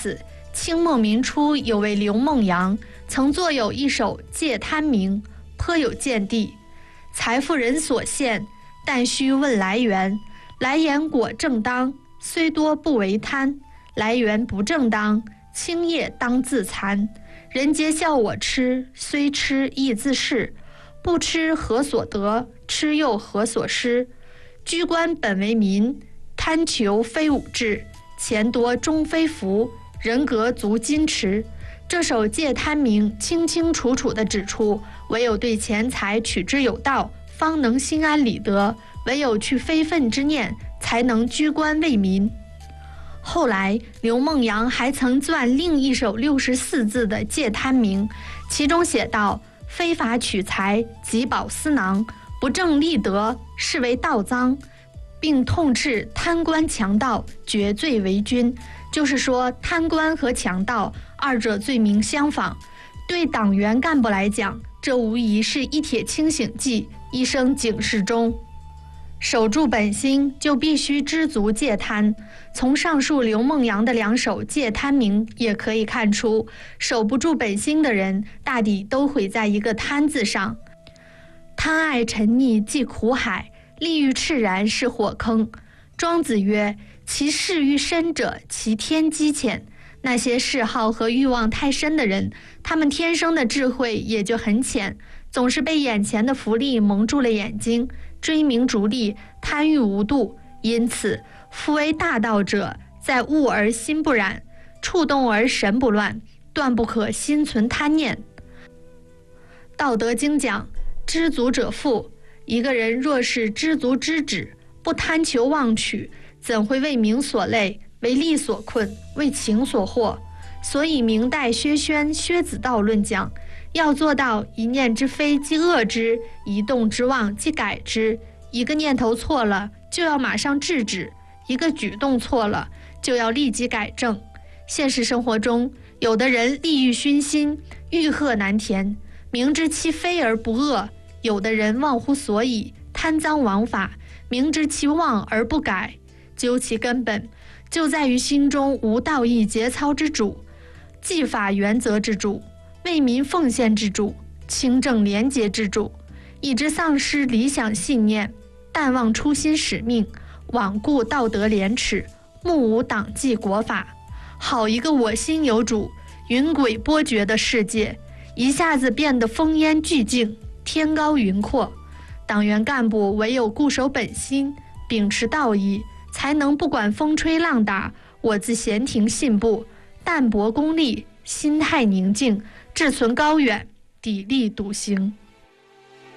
此，清末民初有位刘梦阳，曾作有一首《戒贪名》，颇有见地。财富人所献，但须问来源。来源果正当，虽多不为贪；来源不正当，清业当自残。人皆笑我痴，虽痴亦自是。不吃何所得？吃又何所失？居官本为民，贪求非吾志。钱多终非福，人格足矜持。这首《戒贪名》清清楚楚地指出，唯有对钱财取之有道，方能心安理得；唯有去非分之念，才能居官为民。后来，刘梦阳还曾撰另一首64字的《戒贪名》，其中写道：非法取财，急保私囊，不正立德，是为盗赃，并痛斥贪官强盗，绝罪为君。就是说，贪官和强盗二者罪名相仿，对党员干部来讲，这无疑是一帖清醒剂，一声警示钟。守住本心，就必须知足戒贪。从上述刘梦阳的2首《戒贪名》也可以看出，守不住本心的人，大抵都毁在一个贪字上。贪爱沉溺即苦海，利欲炽然是火坑。庄子曰：其事欲深者，其天机浅。那些嗜好和欲望太深的人，他们天生的智慧也就很浅，总是被眼前的福利蒙住了眼睛，追名逐利，贪欲无度。因此，夫为大道者，在物而心不染，触动而神不乱，断不可心存贪念。道德经讲：知足者富。一个人若是知足知止，不贪求妄取，怎会为名所累，为利所困，为情所惑？所以明代薛轩《薛子道论》讲，要做到一念之非即恶之，一动之妄即改之。一个念头错了，就要马上制止；一个举动错了，就要立即改正。现实生活中，有的人利欲熏心，欲壑难填，明知其非而不恶；有的人忘乎所以，贪赃枉法，明知其妄而不改。究其根本，就在于心中无道义节操之主，纪法原则之主，为民奉献之主，清正廉洁之主。以致丧失理想信念，淡忘初心使命，罔顾道德廉耻，目无党纪国法。好一个我心有主，云诡波谲的世界，一下子变得烽烟俱静，天高云阔。党员干部唯有固守本心，秉持道义，才能不管风吹浪打，我自闲庭信步，淡泊功利，心态宁静，志存高远，砥砺笃行。